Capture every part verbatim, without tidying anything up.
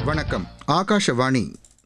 வணக்கம், ஆகாஷவாணி.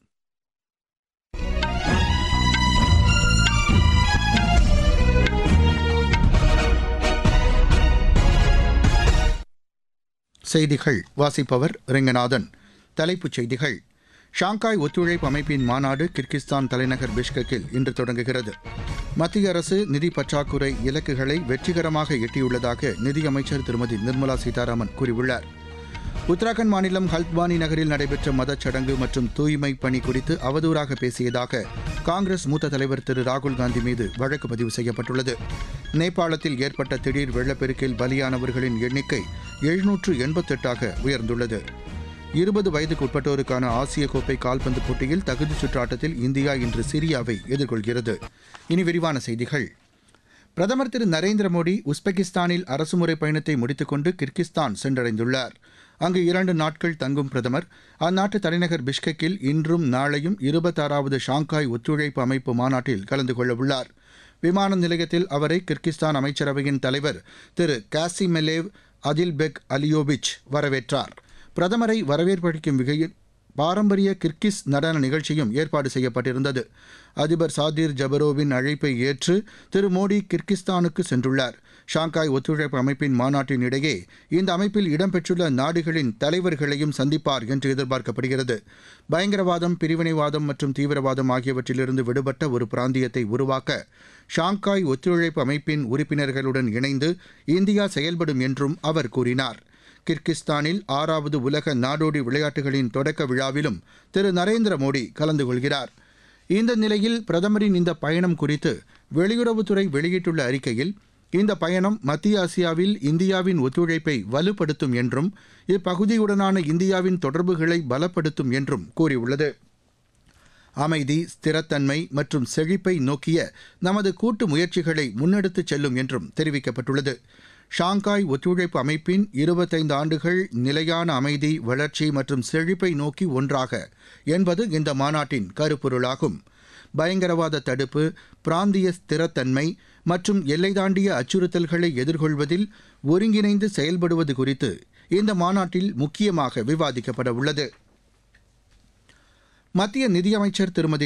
செய்திகள் வாசிப்பவர் ரெங்கநாதன். தலைப்புச் செய்திகள். ஷாங்காய் ஒத்துழைப்பு அமைப்பின் மாநாடு கிர்கிஸ்தான் தலைநகர் பிஷ்கெக்கில் இன்று தொடங்குகிறது. மத்திய அரசு நிதி பற்றாக்குறை இலக்குகளை வெற்றிகரமாக எட்டியுள்ளதாக நிதியமைச்சர் திருமதி நிர்மலா சீதாராமன் கூறியுள்ளார். உத்தராகண்ட் மாநிலம் ஹல்த்வானி நகரில் நடைபெற்ற மதச்சடங்கு மற்றும் தூய்மை பணி குறித்து அவதூறாக பேசியதாக காங்கிரஸ் மூத்த தலைவர் திரு ராகுல்காந்தி மீது வழக்கு பதிவு செய்யப்பட்டுள்ளது. நேபாளத்தில் ஏற்பட்ட திடீர் வெள்ளப்பெருக்கில் பலியானவர்களின் எண்ணிக்கை எழுநூற்று எண்பத்தெட்டாக உயர்ந்துள்ளது. இருபது வயதுக்கு உட்பட்டோருக்கான ஆசிய கோப்பை கால்பந்து போட்டியில் தகுதிச் சுற்று ஆட்டத்தில் இந்தியா இன்று சிரியாவை எதிர்கொள்கிறது. இனி விரிவான செய்திகள். பிரதமர் திரு நரேந்திர மோடி உஸ்பெகிஸ்தானில் அரசுமுறை பயணத்தை முடித்துக்கொண்டு கிர்கிஸ்தான் சென்றடைந்துள்ளார். அங்கு இரண்டு நாட்கள் தங்கும் பிரதமர் அந்நாட்டு தலைநகர் பிஷ்கெக்கில் இன்றும் நாளையும் இருபத்தாறாவது ஷாங்காய் ஒத்துழைப்பு அமைப்பு மாநாட்டில் கலந்து கொள்ளவுள்ளார். விமான நிலையத்தில் அவரை கிர்கிஸ்தான் அமைச்சரவையின் தலைவர் திரு காசிமெலேவ் அதில்பெக் அலியோவிச் வரவேற்றார். பிரதமரை வரவேற்பளிக்கும் வகையில் பாரம்பரிய கிர்கிஸ் நடன நிகழ்ச்சியும் ஏற்பாடு செய்யப்பட்டிருந்தது. அதிபர் சாதிர் ஜபரோவின் அழைப்பை ஏற்று திரு மோடி கிர்கிஸ்தானுக்கு சென்றுள்ளார். ஷாங்காய் ஒத்துழைப்பு அமைப்பின் மாநாட்டின் இடையே இந்த அமைப்பில் இடம்பெற்றுள்ள நாடுகளின் தலைவர்களையும் சந்திப்பார் என்று எதிர்பார்க்கப்படுகிறது. பயங்கரவாதம், பிரிவினைவாதம் மற்றும் தீவிரவாதம் ஆகியவற்றிலிருந்து விடுபட்ட ஒரு பிராந்தியத்தை உருவாக்க ஷாங்காய் ஒத்துழைப்பு அமைப்பின் உறுப்பினர்களுடன் இணைந்து இந்தியா செயல்படும் என்றும் அவர் கூறினார். கிர்கிஸ்தானில் ஆறாவது உலக நாடோடி விளையாட்டுகளின் தொடக்க விழாவிலும் திரு நரேந்திர மோடி கலந்து கொள்கிறார். இந்த நிலையில் பிரதமரின் இந்த பயணம் குறித்து வெளியுறவுத்துறை வெளியிட்டுள்ள அறிக்கையில், இந்த பயணம் மத்திய ஆசியாவில் இந்தியாவின் ஒத்துழைப்பை வலுப்படுத்தும் என்றும் இப்பகுதியுடனான இந்தியாவின் தொடர்புகளை பலப்படுத்தும் என்றும் கூறியுள்ளது. அமைதி, ஸ்திரத்தன்மை மற்றும் செழிப்பை நோக்கிய நமது கூட்டு முயற்சிகளை முன்னெடுத்துச் செல்லும் என்றும் தெரிவிக்கப்பட்டுள்ளது. ஷாங்காய் ஒத்துழைப்பு அமைப்பின் இருபத்தைந்து ஆண்டுகள் நிலையான அமைதி, வளர்ச்சி மற்றும் செழிப்பை நோக்கி ஒன்றாக என்பது இந்த மாநாட்டின் கருப்பொருளாகும். பயங்கரவாத தடுப்பு, பிராந்திய ஸ்திரத்தன்மை மற்றும் எல்லை தாண்டிய அச்சுறுத்தல்களை எதிர்கொள்வதில் ஒருங்கிணைந்து செயல்படுவது குறித்து இந்த மாநாட்டில் முக்கியமாக விவாதிக்கப்பட உள்ளது. மத்திய நிதியமைச்சர் திருமதி